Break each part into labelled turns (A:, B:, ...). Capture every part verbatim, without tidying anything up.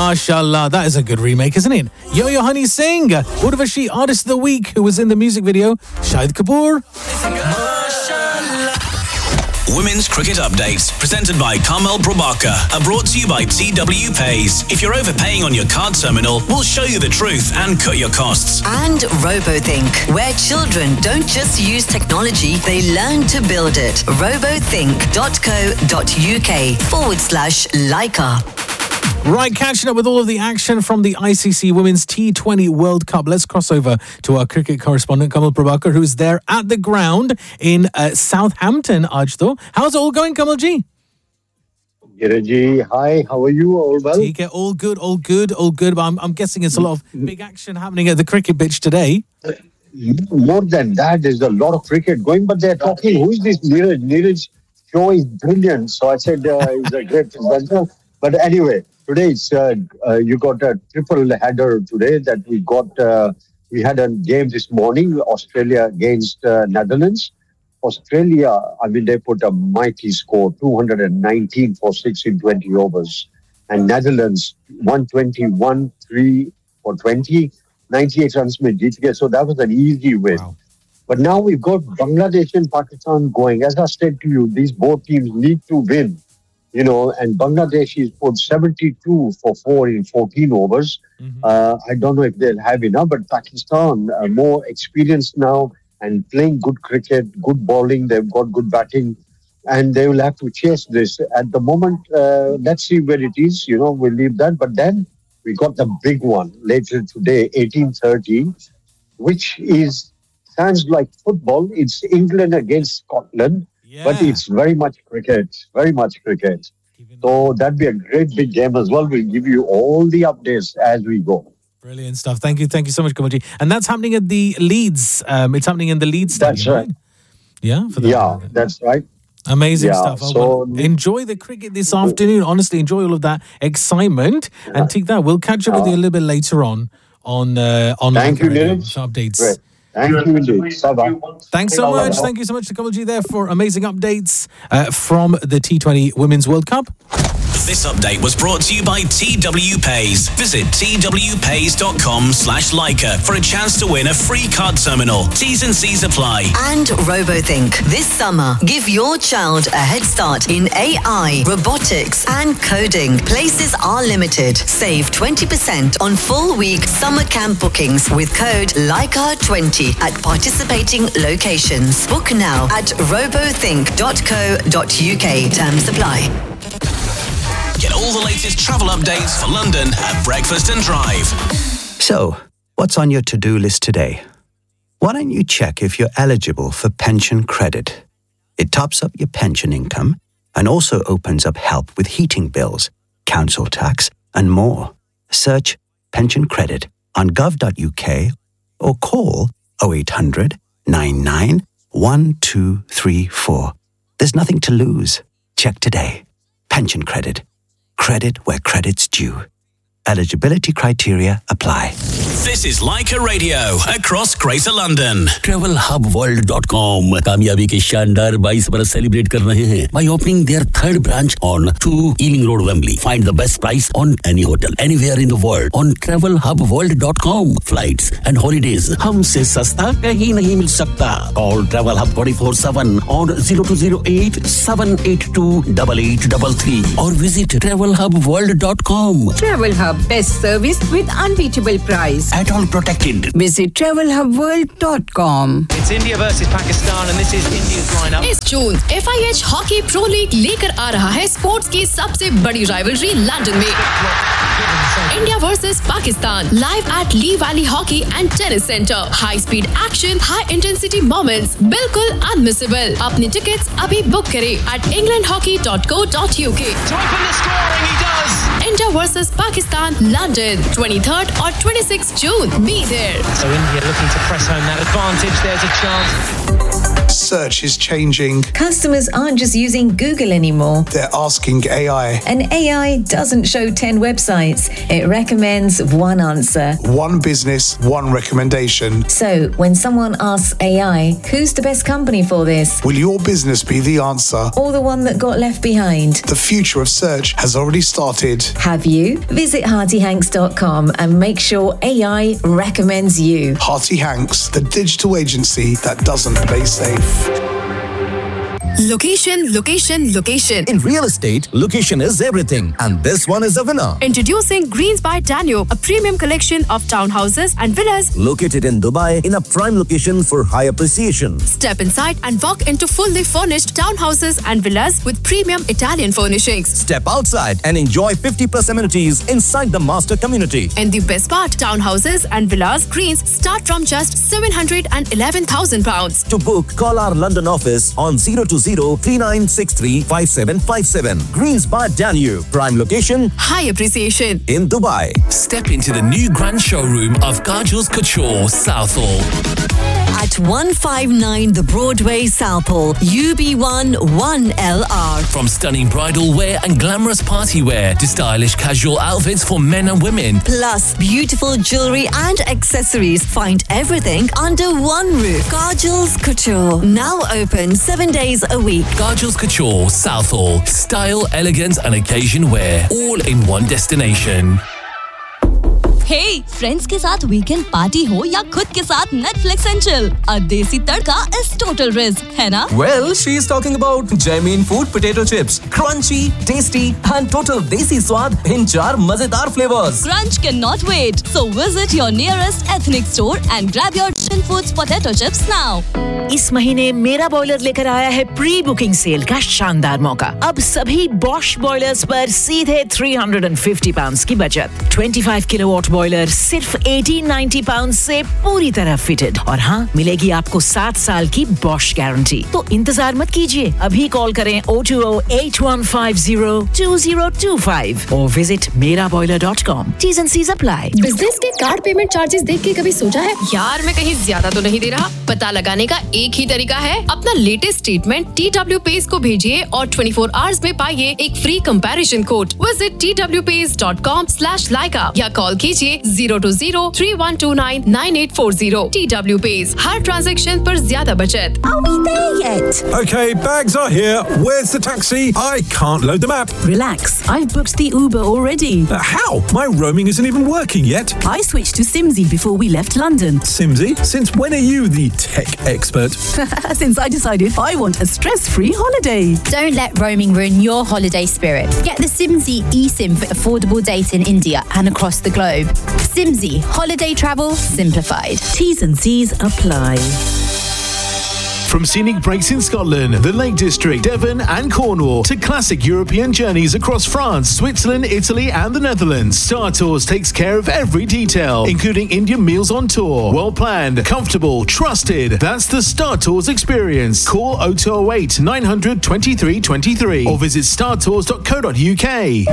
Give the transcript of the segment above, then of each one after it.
A: MashaAllah, that is a good remake, isn't it? Yo-Yo Honey Singh, Urvashi Artist of the Week, who was in the music video, Shahid Kapoor.
B: Women's Cricket Updates, presented by Kamal Prabhakar, are brought to you by T W Pays. If you're overpaying on your card terminal, we'll show you the truth and cut your costs.
C: And RoboThink, where children don't just use technology, they learn to build it. robothink.co.uk forward slash Leica.
A: Right, catching up with all of the action from the I C C Women's T twenty World Cup. Let's cross over to our cricket correspondent, Kamal Prabhakar, who's there at the ground in uh, Southampton, Ajto. How's it all going, Kamal Ji?
D: Giraji, hi, how are you? All well?
A: Take it, all good, all good, all good. But I'm, I'm guessing it's a lot of big action happening at the cricket pitch today.
D: More than that, there's a lot of cricket going, but they're talking, who is this Neeraj? Neeraj show is brilliant. So I said uh, he's a great presenter. But anyway, today it's, uh, uh, you got a triple header today that we got. Uh, we had a game this morning, Australia against uh, Netherlands. Australia, I mean, they put a mighty score, two hundred nineteen for six in twenty overs. And Netherlands, one twenty-one, three for twenty, ninety-eight runs made G T K. So that was an easy win. Wow. But now we've got Bangladesh and Pakistan going. As I said to you, these both teams need to win. You know, and Bangladesh is put seventy-two for four in fourteen overs. Mm-hmm. Uh, I don't know if they'll have enough, but Pakistan are more experienced now and playing good cricket, good bowling. They've got good batting, and they will have to chase this. At the moment, uh, let's see where it is. You know, we'll leave that. But then we got the big one later today, eighteen thirty, which is sounds like football. It's England against Scotland. Yeah. But it's very much cricket, very much cricket. So that'd be a great big game as well. We'll give you all the updates as we go.
A: Brilliant stuff. Thank you. Thank you so much, Kamalji. And that's happening at the Leeds. Um, it's happening in the Leeds stadium.
D: That's right.
A: right? Yeah? For the,
D: yeah, that's right.
A: Amazing
D: yeah,
A: stuff. Oh,
D: so,
A: well, enjoy the cricket this afternoon. Honestly, enjoy all of that excitement. Yeah. And take that. We'll catch up with you a little bit later on on uh, on
D: Thank you, Neeraj.
A: updates.
D: Great. Thank you indeed. Bye-bye.
A: Thanks so much. Thank you so much to Kamalji there for amazing updates uh, from the T twenty Women's World Cup.
B: This update was brought to you by T W Pays. Visit twpays.com slash Leica for a chance to win a free card terminal. T's and C's apply.
C: And RoboThink. This summer, give your child a head start in A I, robotics and coding. Places are limited. Save twenty percent on full week summer camp bookings with code Leica twenty at participating locations. Book now at robothink dot co dot uk. Terms apply.
B: Get all the latest travel updates for London at Breakfast and Drive.
E: So, what's on your to-do list today? Why don't you check if you're eligible for pension credit? It tops up your pension income and also opens up help with heating bills, council tax, and more. Search pension credit on gov dot uk or call oh eight hundred, nine nine, one two three four. There's nothing to lose. Check today. Pension credit. Credit where credit's due. Eligibility criteria apply.
B: This is Leica Radio across Greater London.
F: travel hub world dot com कामयाबी के शानदार बाईस बरस celebrate कर रहे हैं by opening their third branch on two Ealing Road, Wembley. Find the best price on any hotel anywhere in the world on travel hub world dot com. Flights and holidays हमसे सस्ता कहीं नहीं मिल सकता. Call Travel Hub twenty-four seven on zero two zero eight, seven eight two, eight eight three three or visit travel hub world dot com.
G: Travel Hub, best service with unbeatable price.
F: At all protected.
G: Visit travel hub world dot com.
H: It's India versus Pakistan and this is India's lineup.
I: इस जून F I H hockey pro league लेकर आ रहा है sports की सबसे बड़ी rivalry London में. India versus Pakistan live at Lee Valley Hockey and Tennis Center. High speed action, high intensity moments, बिल्कुल unmissable. अपनी tickets अभी book करें at england hockey dot co dot uk.
H: To open the scoring, he does.
I: India versus Pakistan, London, twenty-third or twenty-sixth June. Be there.
H: So India looking to press home that advantage. There's a chance.
J: Search is changing.
G: Customers aren't just using Google anymore.
J: They're asking A I.
G: And A I doesn't show ten websites. It recommends one answer.
J: One business, one recommendation.
G: So, when someone asks A I, who's the best company for this?
J: Will your business be the answer?
G: Or the one that got left behind?
J: The future of search has already started.
G: Have you? Visit hearty hanks dot com and make sure A I recommends you.
J: Hearty Hanks, the digital agency that doesn't play safe.
I: Location, location, location.
K: In real estate, location is everything. And this one is a winner.
I: Introducing Greens by Danube, a premium collection of townhouses and villas
K: located in Dubai in a prime location for high appreciation.
I: Step inside and walk into fully furnished townhouses and villas with premium Italian furnishings.
K: Step outside and enjoy fifty plus amenities inside the master community.
I: And the best part, townhouses and villas Greens start from just seven hundred eleven thousand pounds.
K: To book, call our London office on zero two zero, three nine six three, five seven five seven. Greens by Danube. Prime location.
I: High appreciation.
K: In Dubai.
B: Step into the new grand showroom of Kajal's Couture, Southall.
C: At one fifty-nine The Broadway, Southall, U B one one L R.
B: From stunning bridal wear and glamorous party wear to stylish casual outfits for men and women.
C: Plus, beautiful jewelry and accessories. Find everything under one roof. Kajal's Couture. Now open seven days a week.
B: Kajal's Couture, Southall. Style, elegance and occasion wear. All in one destination.
L: Hey, friends के साथ weekend party हो या खुद के साथ Netflix and chill. A Desi Tadka is total risk, है ना?
K: Well, she is talking about Jaimeen Food potato chips. Crunchy, tasty and total Desi स्वाद in चार मजेदार flavors.
L: Crunch cannot wait. So visit your nearest ethnic store and grab your Jaimeen Foods potato chips now.
M: इस महीने मेरा boiler लेकर आया है pre booking cell का शानदार मौका। अब सभी बॉश बॉयलर्स पर सीधे three hundred fifty पाउंड्स की बचत। twenty-five किलोवाट बॉयलर सिर्फ eighteen ninety पाउंड्स से पूरी तरह फिटेड। और हाँ, मिलेगी आपको सात साल की बॉश गारंटी। तो इंतजार मत कीजिए, अभी कॉल करें oh two oh, eight one five zero, two zero two five और विजिट मेरा boiler dot com. T's and C's apply।
I: Business के कार्ड पेमेंट चार्जेस देख के कभी सोचा है यार मैं कहीं ज्यादा तो नहीं दे रहा? पता लगाने का एक ही तरीका है, अपना latest statement T W Pays को भेजिए और twenty-four आवर्स में पाइए एक free comparison code. Visit t w pays dot com slash laika या कॉल कीजिए zero two zero, three one two nine, nine eight four zero. T W Pays, हर transaction पर ज्यादा बचत।
N: Are we there yet? Okay, bags are here. Where's the taxi? I can't load the map.
M: Relax, I've booked the Uber already.
N: Uh, how? My roaming isn't even working yet.
M: I switched to Simsy before we left London.
N: Simsy? Since when are you the tech expert?
M: Since I decided I want a stress-free holiday.
O: Don't let roaming ruin your holiday spirit. Get the Simsy eSIM for affordable data in India and across the globe. Simsy, holiday travel simplified.
M: T's and C's apply.
N: From scenic breaks in Scotland, the Lake District, Devon and Cornwall to classic European journeys across France, Switzerland, Italy and the Netherlands, Star Tours takes care of every detail, including Indian meals on tour. Well planned, comfortable, trusted. That's the Star Tours experience. Call oh two oh eight, nine hundred, twenty-three twenty-three or visit star tours dot co dot u k.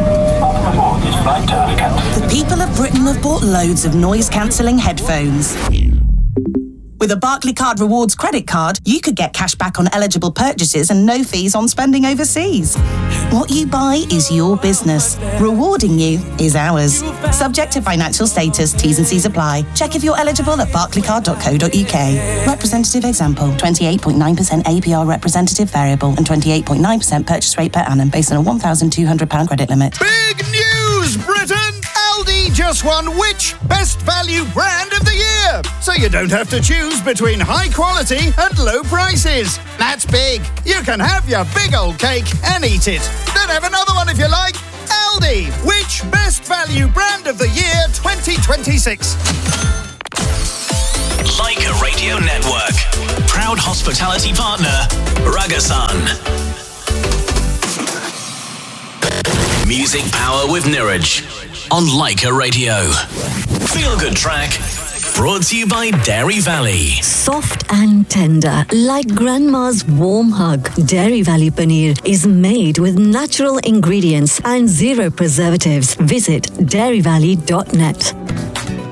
P: The people of Britain have bought loads of noise-cancelling headphones. With a Barclaycard Rewards credit card, you could get cash back on eligible purchases and no fees on spending overseas. What you buy is your business. Rewarding you is ours. Subject to financial status, T's and C's apply. Check if you're eligible at barclaycard dot co dot u k. Representative example, twenty-eight point nine percent A P R representative variable and twenty-eight point nine percent purchase rate per annum based on a one thousand two hundred pounds credit limit.
Q: Big news, Britain! Aldi just won which Best Value Brand of the Year? So you don't have to choose between high quality and low prices. That's big. You can have your big old cake and eat it. Then have another one if you like. Aldi, which Best Value Brand of the Year twenty twenty-six?
B: Leica Radio Network. Proud hospitality partner, Ragasan. Music Power with Niraj on Leica Radio. Feel Good Track, brought to you by Dairy Valley.
C: Soft and tender, like grandma's warm hug. Dairy Valley Paneer is made with natural ingredients and zero preservatives. Visit dairy valley dot net.